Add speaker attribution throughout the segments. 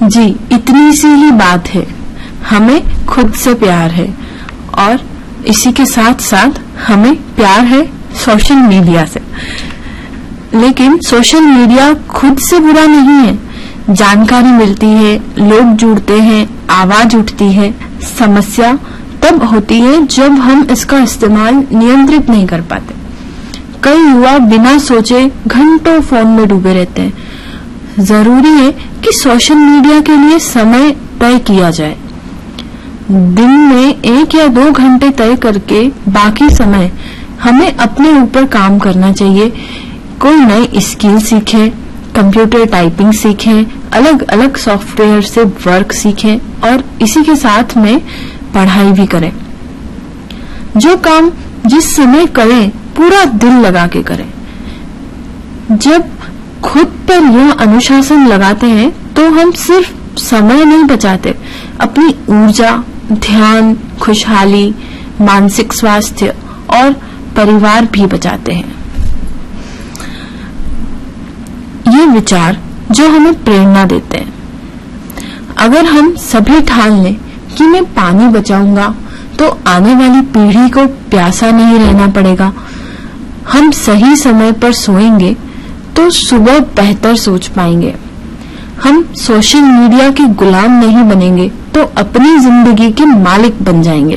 Speaker 1: जी, इतनी सी ही बात है, हमें खुद से प्यार है और इसी के साथ साथ हमें प्यार है सोशल मीडिया से। लेकिन सोशल मीडिया खुद से बुरा नहीं है, जानकारी मिलती है, लोग जुड़ते हैं, आवाज उठती है। समस्या तब होती है जब हम इसका इस्तेमाल नियंत्रित नहीं कर पाते। कई युवा बिना सोचे घंटों फोन में डूबे रहते हैं। जरूरी है कि सोशल मीडिया के लिए समय तय किया जाए। दिन में 1 या 2 घंटे तय करके बाकी समय हमें अपने ऊपर काम करना चाहिए। कोई नई स्किल सीखें, कंप्यूटर टाइपिंग सीखें, अलग अलग सॉफ्टवेयर से वर्क सीखें और इसी के साथ में पढ़ाई भी करें। जो काम जिस समय करें पूरा दिल लगा के करें। जब खुद पर यह अनुशासन लगाते हैं तो हम सिर्फ समय नहीं बचाते, अपनी ऊर्जा, ध्यान, खुशहाली, मानसिक स्वास्थ्य और परिवार भी बचाते हैं। ये विचार जो हमें प्रेरणा देते हैं। अगर हम सभी ठान लें कि मैं पानी बचाऊंगा तो आने वाली पीढ़ी को प्यासा नहीं रहना पड़ेगा। हम सही समय पर सोएंगे तो सुबह बेहतर सोच पाएंगे। हम सोशल मीडिया के गुलाम नहीं बनेंगे तो अपनी जिंदगी के मालिक बन जाएंगे।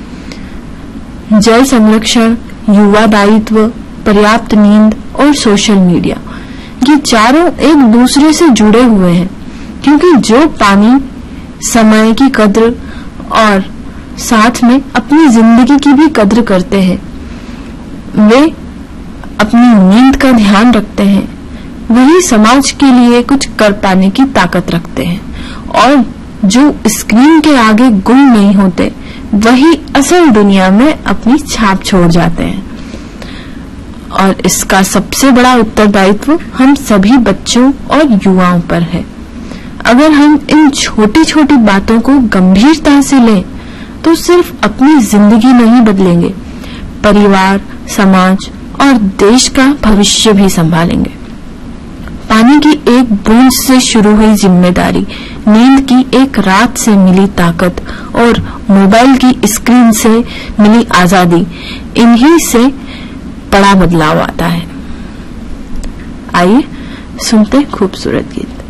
Speaker 1: जल संरक्षण, युवा दायित्व, पर्याप्त नींद और सोशल मीडिया, ये चारों एक दूसरे से जुड़े हुए हैं, क्योंकि जो पानी, समय की कद्र और साथ में अपनी जिंदगी की भी कद्र करते हैं, वे अपनी नींद का ध्यान रखते हैं, वही समाज के लिए कुछ कर पाने की ताकत रखते हैं। और जो स्क्रीन के आगे गुम नहीं होते, वही असल दुनिया में अपनी छाप छोड़ जाते हैं। और इसका सबसे बड़ा उत्तरदायित्व हम सभी बच्चों और युवाओं पर है। अगर हम इन छोटी छोटी बातों को गंभीरता से लें तो सिर्फ अपनी जिंदगी नहीं बदलेंगे, परिवार, समाज और देश का भविष्य भी संभालेंगे। पानी की एक बूंद से शुरू हुई जिम्मेदारी, नींद की एक रात से मिली ताकत और मोबाइल की स्क्रीन से मिली आजादी, इन्हीं से बड़ा बदलाव आता है। आइए सुनते खूबसूरत गीत।